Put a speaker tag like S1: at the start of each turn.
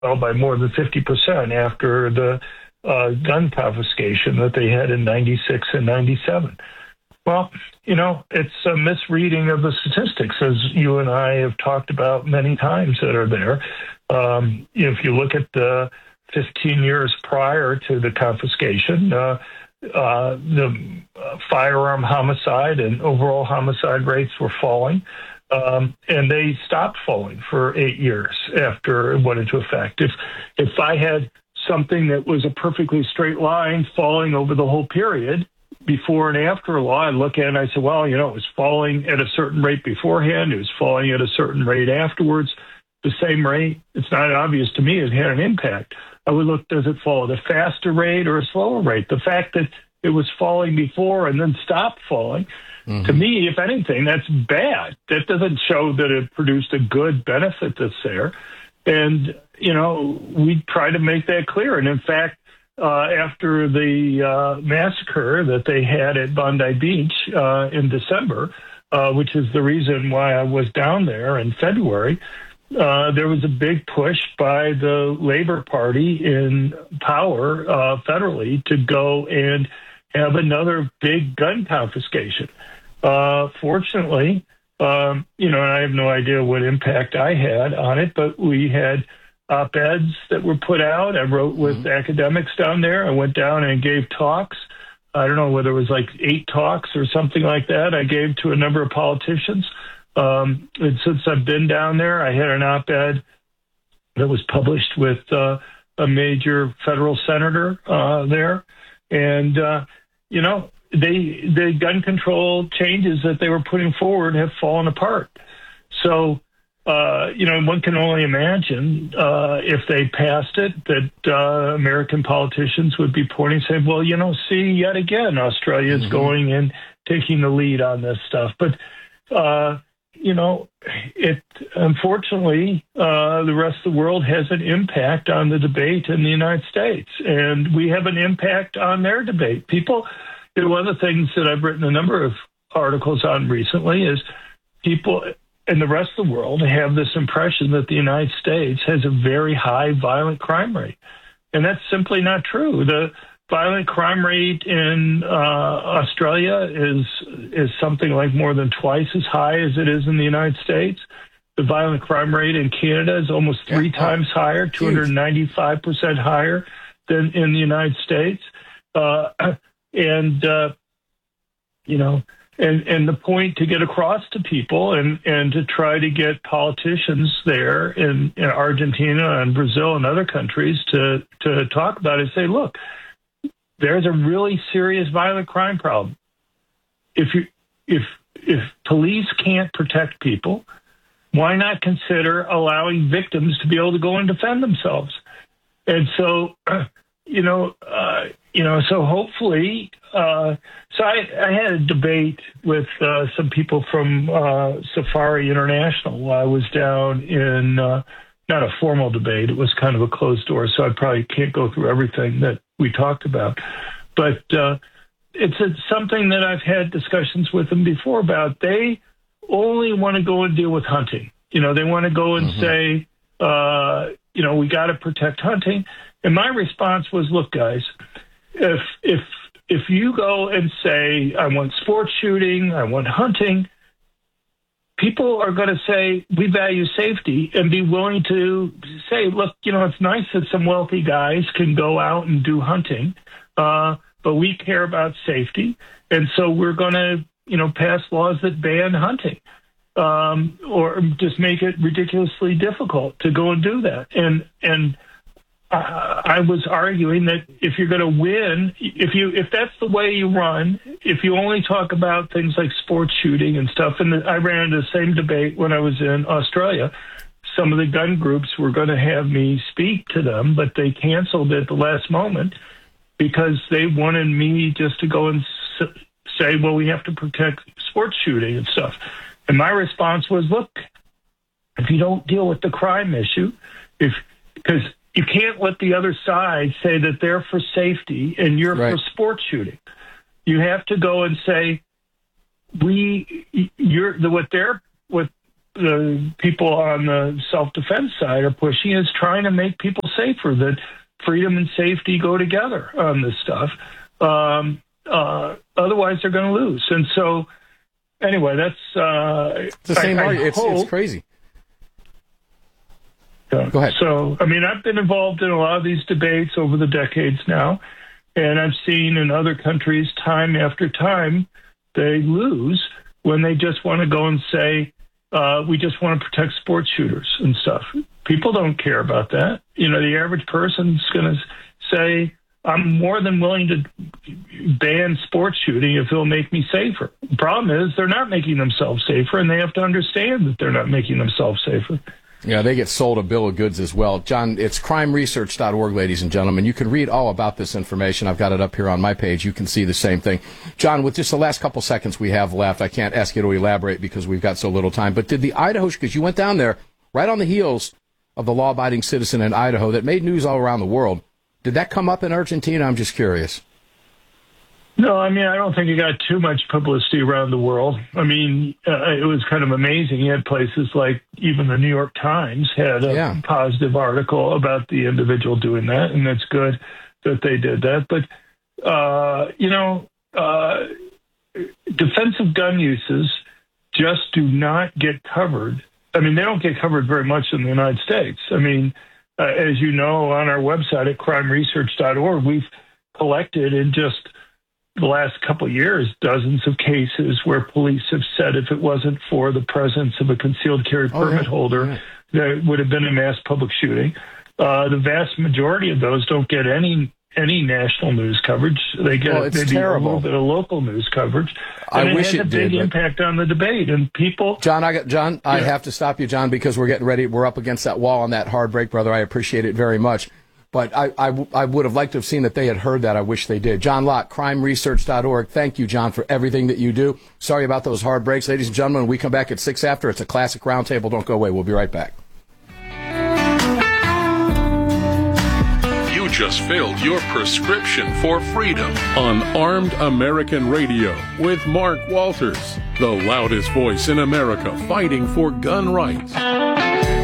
S1: fell by more than 50% after the gun confiscation that they had in 96 and 97. Well, it's a misreading of the statistics, as you and I have talked about many times that are there. If you look at the 15 years prior to the confiscation, the firearm homicide and overall homicide rates were falling, and they stopped falling for 8 years after it went into effect. If I had something that was a perfectly straight line falling over the whole period, before and after a law, I look at it and I say, well, it was falling at a certain rate beforehand. It was falling at a certain rate afterwards, the same rate. It's not obvious to me it had an impact. I would look, does it fall at a faster rate or a slower rate? The fact that it was falling before and then stopped falling, to me, if anything, that's bad. That doesn't show that it produced a good benefit that's there. And, we try to make that clear. And in fact, after the massacre that they had at Bondi Beach in December, which is the reason why I was down there in February, there was a big push by the Labor Party in power federally to go and have another big gun confiscation. Fortunately, and I have no idea what impact I had on it, but we had op-eds that were put out. I wrote with academics down there. I went down and gave talks. I don't know whether it was like 8 talks or something like that. I gave to a number of politicians. And since I've been down there, I had an op-ed that was published with a major federal senator there. And, the gun control changes that they were putting forward have fallen apart. So, one can only imagine if they passed it that American politicians would be pointing, saying, well, see, yet again, Australia is going and taking the lead on this stuff. But, unfortunately, the rest of the world has an impact on the debate in the United States, and we have an impact on their debate. People, one of the things that I've written a number of articles on recently is people in the rest of the world have this impression that the United States has a very high violent crime rate. And that's simply not true. The violent crime rate in Australia is something like more than twice as high as it is in the United States. The violent crime rate in Canada is almost 3 times higher, 295% higher than in the United States. And the point to get across to people and to try to get politicians there in Argentina and Brazil and other countries to talk about it, say, look, there's a really serious violent crime problem. If police can't protect people, why not consider allowing victims to be able to go and defend themselves? And so, so hopefully, so I had a debate with some people from Safari International while I was down in, not a formal debate, it was kind of a closed door, so I probably can't go through everything that we talked about. But it's something that I've had discussions with them before about. They only want to go and deal with hunting. They want to go and say, we got to protect hunting. And my response was, look, guys, if you go and say, I want sports shooting, I want hunting, people are going to say, we value safety, and be willing to say, look, it's nice that some wealthy guys can go out and do hunting, but we care about safety. And so we're going to, pass laws that ban hunting, or just make it ridiculously difficult to go and do that. And I was arguing that if you're going to win, if that's the way you run, if you only talk about things like sports shooting and stuff, and I ran into the same debate when I was in Australia. Some of the gun groups were going to have me speak to them, but they canceled at the last moment because they wanted me just to go and say, well, we have to protect sports shooting and stuff. And my response was, look, if you don't deal with the crime issue, because you can't let the other side say that they're for safety and you're for sports shooting. You have to go and say, what the people on the self-defense side are pushing is trying to make people safer, that freedom and safety go together on this stuff. Otherwise, they're going to lose. And so, anyway, that's
S2: it's the same argument. It's crazy. Go ahead.
S1: So, I mean, I've been involved in a lot of these debates over the decades now, and I've seen in other countries time after time they lose when they just want to go and say, we just want to protect sports shooters and stuff. People don't care about that. You know, the average person's going to say, I'm more than willing to ban sports shooting if it'll make me safer. The problem is they're not making themselves safer, and they have to understand that they're not making themselves safer.
S2: Yeah, they get sold a bill of goods as well. John, it's crimeresearch.org, ladies and gentlemen. You can read all about this information. I've got it up here on my page. You can see the same thing. John, with just the last couple seconds we have left, I can't ask you to elaborate because we've got so little time, but did the Idaho, because you went down there right on the heels of the law-abiding citizen in Idaho that made news all around the world, did that come up in Argentina? I'm just curious.
S1: No, I mean, I don't think it got too much publicity around the world. I mean, it was kind of amazing. You had places like even the New York Times had a positive article about the individual doing that, and it's good that they did that. But, defensive gun uses just do not get covered. I mean, they don't get covered very much in the United States. I mean, as you know, on our website at crimeresearch.org, we've collected in just the last couple of years dozens of cases where police have said if it wasn't for the presence of a concealed carry permit holder, there would have been a mass public shooting. The vast majority of those don't get any national news coverage. They get maybe a little bit of local news coverage. And
S2: I wish it did.
S1: It had a big impact on the debate, and people.
S2: John, I have to stop you, John, because we're getting ready. We're up against that wall on that hard break, brother. I appreciate it very much. But I would have liked to have seen that they had heard that. I wish they did. John Lott, crimeresearch.org. Thank you, John, for everything that you do. Sorry about those hard breaks. Ladies and gentlemen, when we come back at 6 after, it's a classic roundtable. Don't go away. We'll be right back.
S3: You just filled your prescription for freedom on Armed American Radio with Mark Walters, the loudest voice in America fighting for gun rights.